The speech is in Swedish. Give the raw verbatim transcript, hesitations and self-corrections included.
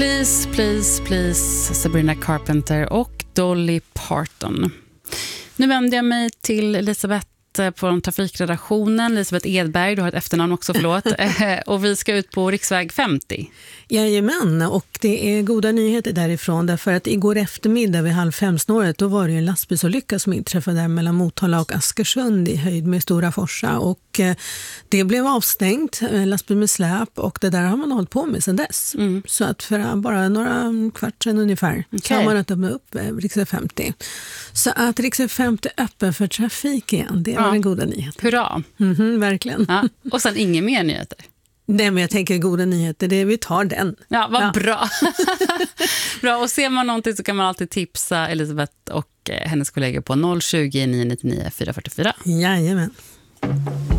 Please, please, please, Sabrina Carpenter och Dolly Parton. Nu vänder jag mig till Elisabeth på trafikredaktionen. Elisabeth Edberg, du har ett efternamn också, förlåt. Och vi ska ut på riksväg femtio. Jajamän, och det är goda nyheter därifrån, därför att igår eftermiddag vid halv fem snåret då var det en lastbilsolycka som inträffade där mellan Motala och Askersund i höjd med Stora Forsa, och eh, det blev avstängt, lastbil med släp, och det där har man hållit på med sedan dess. Mm. Så att för bara några kvart sedan ungefär okay. så har man öppnat upp riksväg femtio. Så att riksväg femtio är öppen för trafik igen, det är ja. en goda nyhet. Hurra! Mm-hmm, verkligen. Ja. Och sen inga mer nyheter. Nej, men jag tänker goda nyheter, det, vi tar den. Ja, vad ja. bra. Bra, och ser man någonting så kan man alltid tipsa Elisabeth och hennes kollegor på noll tjugo, nio nio nio, fyra fyra fyra. Jajamän.